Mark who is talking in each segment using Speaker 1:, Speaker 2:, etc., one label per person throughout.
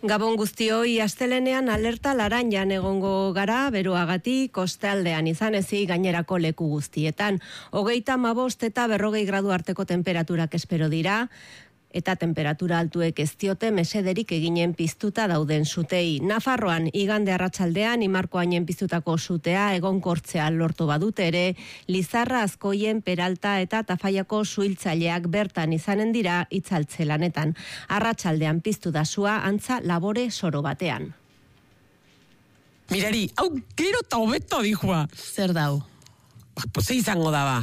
Speaker 1: Gabon guztioi, astelenean alerta laranjan egongo gara, beroagatik, kostaldean izan ezik gainerako leku guztietan. 35 eta 40 gradu arteko temperaturak espero dira, eta temperatura altuek ez diote mesederik eginen piztuta dauden sutei. Nafarroan igande arratsaldean Imarkoainen piztutako sutea egonkortzea lortu badute ere, Lizarra, Azkoien, Peralta eta Tafaiako suhiltzaileak bertan izanen dira itzaltze lanetan. Arratsaldean piztu da sua antza labore soro batean.
Speaker 2: Mirari, hau gero eta hobeto dijoa.
Speaker 3: Zer dau?
Speaker 2: Pues izango da ba.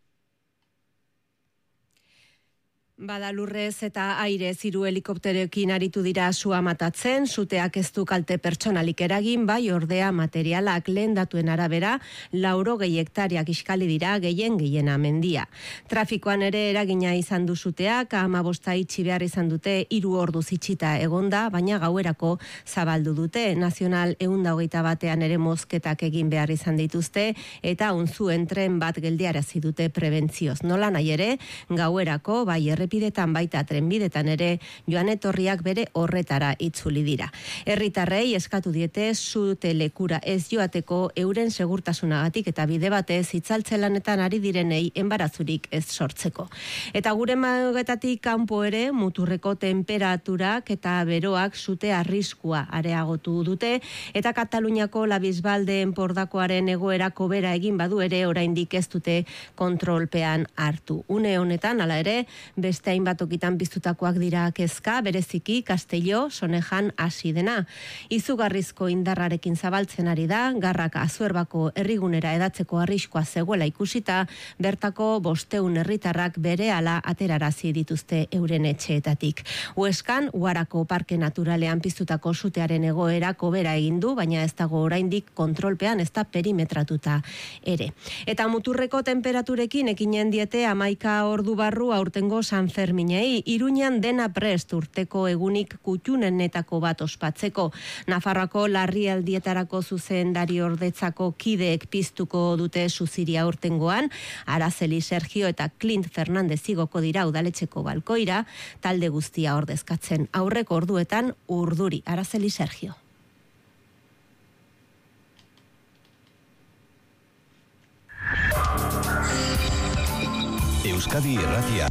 Speaker 1: Bada lurrez eta airez 3 helikopteroekin aritu dira sua matatzen, suteak ez du kalte pertsonalik eragin, bai ordea materialak lehen datuen arabera, 80 hektariak iskali dira gehiena mendia. Trafikoan ere eragina izan du suteak, 15 itxi behar izan dute, 3 orduz itxita egonda, baina gauerako zabaldu dute. Nazional 121 ere mozketak egin behar izan dituzte, eta unzuen tren bat geldiarazi dute prebentzioz. Nola nahi ere, gauerako bai errepidetan baita trenbidetan ere joan etorriak bere horretara itzuli dira. Herritarrei eskatu diete sute lekura ez joateko euren segurtasunagatik eta bide batez itzaltze lanetan ari direnei enbarazurik ez sortzeko. Eta gure magetatik kanpo ere muturreko temperaturak eta beroak sute arriskua areagotu dute, eta Kataluniako La Bisbaldeen pordakoaren egoerako bera egin badu ere oraindik ez dute kontrolpean hartu. Une honetan hala ere beste hainbat tokitan piztutakoak dira kezka, bereziki Castelló, Sonejan hasi dena. Izugarrizko indarrarekin zabaltzen ari da, Garrak Azuerbako herrigunera edatzeko arriskoa zegoela ikusita, bertako 500 herritarrak berehala aterarazi dituzte euren etxeetatik. Hueskan, Uharako Parke Naturalean piztutako sutearen egoera kobera egin du, baina ez dago oraindik kontrolpean, ez da perimetratuta ere. Eta muturreko temperaturekin ekinen diete 11 ordu barru aurtengo San Ferminei, Iruñan dena prest urteko egunik kutxunenetako bat ospatzeko. Nafarroako larrialdietarako zuzendari ordetzako kideek piztuko dute suziria aurtengoan, Araceli Sergio eta Clint Fernandez igoko dira udaletxeko balkoira, talde guztia ordezkatzen. Aurreko orduetan urduri, Araceli Sergio.
Speaker 4: Euskadi Irratia.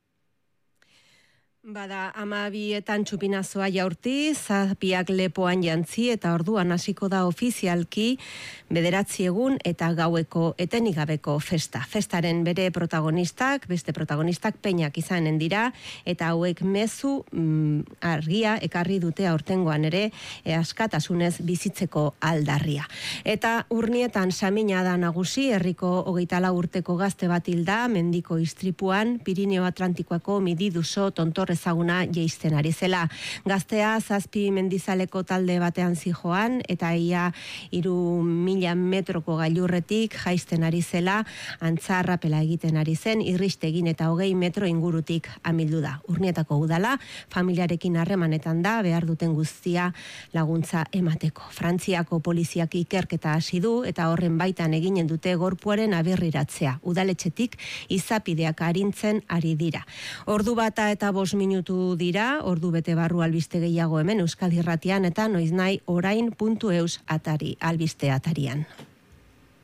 Speaker 1: Bada 12etan txupinazoa jaurti, zapiak lepoan jantzi eta orduan hasiko da ofizialki 9 egun eta gaueko etenigabeko festa. Festaren bere protagonistak, beste protagonistak peinak izanen dira, eta hauek mezu argia ekarri dute aurtengoan ere askatasunez bizitzeko aldarria. Eta Urnietan samina da nagusi, herriko 24 urteko gazte bat hilda, mendiko istripuan, Pirineo Atlantikoako Mididuso tontorre ezaguna jeisten ari zela. Gaztea 7 mendizaleko talde batean zijoan, eta ia 3000 metroko gailurretik jaisten ari zela, antzarrapela egiten ari zen, irristegin eta 20 metro ingurutik amildu da. Urnietako udala, familiarekin harremanetan da, behar duten guztia laguntza emateko. Frantziako poliziak ikerketa hasi du, eta horren baitan eginen dute gorpuaren aberriratzea. Udaletxetik izapideak arintzen ari dira. Ordu bata eta 5 minutu dira, ordu bete barru albiste gehiago hemen Euskadi Irratian eta noiznahi orain.eus atari albiste atarian.